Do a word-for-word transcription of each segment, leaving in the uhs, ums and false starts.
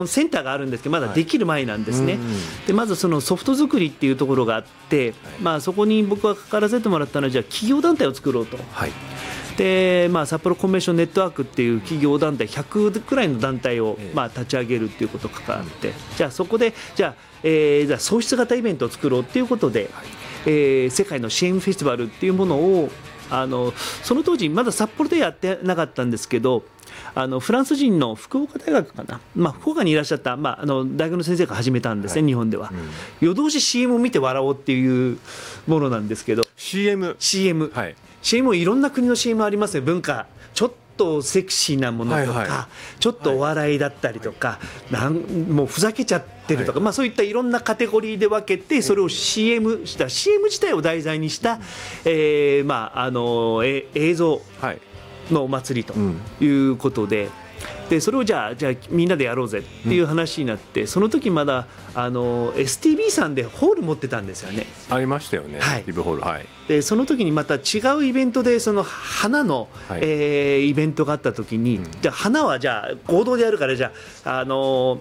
センターがあるんですけどまだできる前なんですね、はい、でまずそのソフト作りっていうところがあって、はいまあ、そこに僕は関わらせてもらったのはじゃあ企業団体を作ろうと、はいでまあ、札幌コンベンションネットワークっていう企業団体ひゃくくらいの団体を、まあ、立ち上げるっていうことが関わって、うん、じゃあそこでじゃあ、えー、じゃあ創出型イベントを作ろうっていうことで、はいえー、世界の支援フェスティバルっていうものをあのその当時まだ札幌でやってなかったんですけどあのフランス人の福岡大学かな、まあ、福岡にいらっしゃった、まあ、あの大学の先生が始めたんですね、はい、日本では、うん、夜通し シーエム を見て笑おうっていうものなんですけどシーエム、 シーエム、はい、シーエム もいろんな国の シーエム ありますね。文化ちょっとセクシーなものとか、はいはい、ちょっとお笑いだったりとか、はい、なんもうふざけちゃってるとか、はいまあ、そういったいろんなカテゴリーで分けてそれを シーエム した シーエム 自体を題材にした、えーまあ、あのえ映像のお祭りということで、でそれをじゃあ、じゃあみんなでやろうぜっていう話になって、うん、その時まだあの エスティービー さんでホール持ってたんですよね。 ありましたよね、 はい、 リブホール、はい、 でその時にまた違うイベントでその花の、はいえー、イベントがあった時に、うん、じゃあ花はじゃあ合同でやるからじゃあ、あの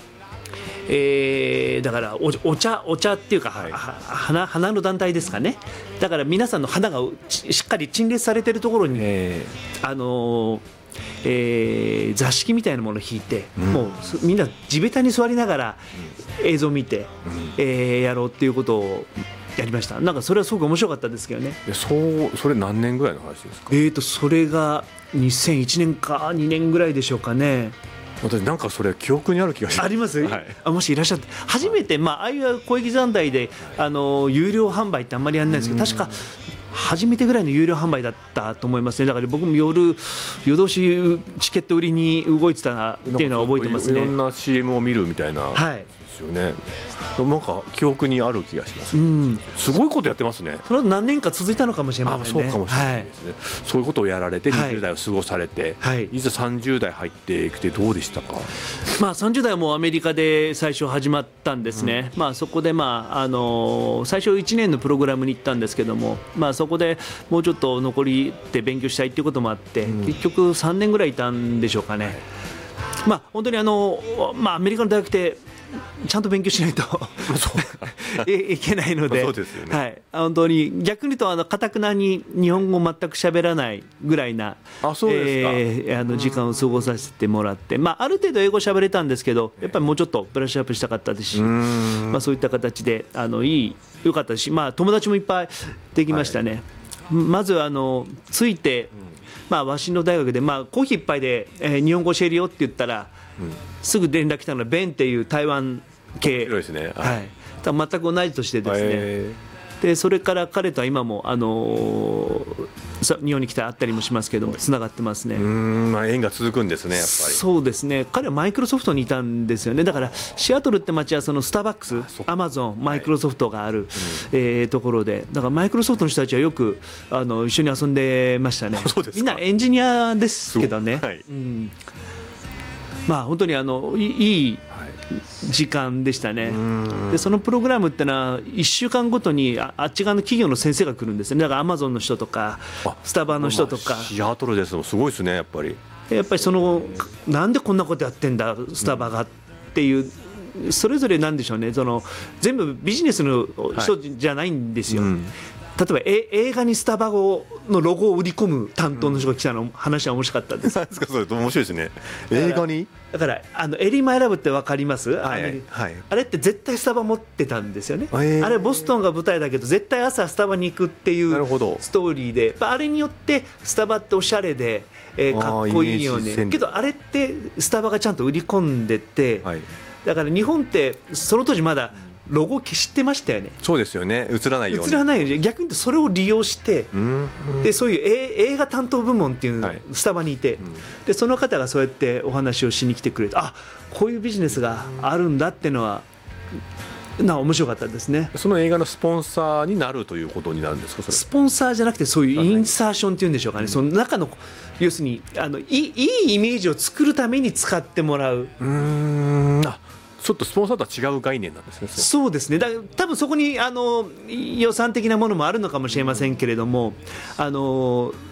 えー、だから お, お茶お茶っていうか、はい、花, 花の団体ですかね。だから皆さんの花がしっかり陳列されているところに、えー、あのーえー、座敷みたいなものを引いて、うん、もうみんな地べたに座りながら映像を見て、うんえー、やろうっていうことをやりました。なんかそれはすごく面白かったですけどね。 そうそれ何年ぐらいの話ですか。 えーとそれがにせんいちねんかにねんぐらいでしょうかね。 私なんかそれ記憶にある気がします。 あります、 はい、 あもしいらっしゃって初めて、まあ、ああいう小劇団体であの有料販売ってあんまりやらないんですけど確か初めてぐらいの有料販売だったと思いますね。だから僕も夜夜通しチケット売りに動いてたなっていうのは覚えてますね。 いろんな シーエム を見るみたいな、はい、ですよね。なんか記憶にある気がします、うん、すごいことやってますね。 それは何年か続いたのかもしれませんね。 あそうかもしれないですね、はい、そういうことをやられてにじゅう代を過ごされて、はい、いざさんじゅう代入ってきてどうでしたか。 まあ、さんじゅう代はもうアメリカで最初始まったんですね、うんまあ、そこで、まああのー、最初いちねんのプログラムに行ったんですけども、まあ、そこでもうちょっと残りで勉強したいということもあって、うん、結局さんねんぐらいいたんでしょうかね、はいまあ、本当にあの、まあ、アメリカの大学ってちゃんと勉強しないといけないので、 そうですよね、 はい、本当に逆に言うとあの堅くなに日本語全く喋らないぐらいなあそうですか、 えー、あの時間を過ごさせてもらって、まあ、ある程度英語喋れたんですけどやっぱりもうちょっとブラッシュアップしたかったですし、まあ、そういった形であのいい良かったし、まあ、友達もいっぱいできましたね、はい、まずあのついて、まあ、ワシントン大学で、まあ、コーヒー一杯で、えー、日本語教えるよって言ったら、うん、すぐ連絡来たのはベンっていう台湾系、 広いですね、 はい、全く同じ年でですね、でそれから彼とは今も、あのー、日本に来て会ったりもしますけどもつながってますね。 うーん、まあ、縁が続くんですねやっぱり。 そうですね、彼はマイクロソフトにいたんですよね。だからシアトルって街はそのスターバックス、アマゾン、マイクロソフトがある、はいえー、ところで、だからマイクロソフトの人たちはよくあの一緒に遊んでましたね。 そうですか。 みんなエンジニアですけどね、 はいうんまあ、本当にあのいい時間でしたね。でそのプログラムってのはいっしゅうかんごとに あ, あっち側の企業の先生が来るんですね。だからアマゾンの人とかスタバの人とか、まあ、 シアトルですもすごいですねやっぱり。 やっぱりそのなんでこんなことやってんだスタバがっていう、それぞれなんでしょうね、その全部ビジネスの人じゃないんですよ、はいうん例えば映画にスタバのロゴを売り込む担当の人が来たの、うん、話は面白かったです。 何ですかそれ面白いですね。映画にだからあのエリマイラブって分かります、はいはい、あれって絶対スタバ持ってたんですよね、えー、あれボストンが舞台だけど絶対朝スタバに行くっていうストーリーで あ, あれによってスタバっておしゃれで、えー、かっこいいよね。けどあれってスタバがちゃんと売り込んでて、はい、だから日本ってその当時まだロゴ消してましたよね。 そうですよね、映らないように。 映らないように、逆に言うとそれを利用して、うんうん、でそういう映画担当部門っていうのがスタバにいて、はいうん、でその方がそうやってお話をしに来てくれて、あこういうビジネスがあるんだっていうのはな面白かったですね。 その映画のスポンサーになるということになるんですか。それスポンサーじゃなくてそういうインサーションっていうんでしょうかね、うん、その中の要するにあのいい、いいイメージを作るために使ってもらう。 うーんあちょっとスポンサーとは違う概念なんですね。 そうですね。だ多分そこにあの予算的なものもあるのかもしれませんけれども、あの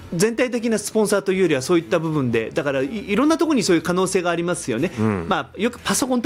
全体的なスポンサーというよりはそういった部分でだから い, いろんなところにそういう可能性がありますよね、うん、まあ、よくパソコンと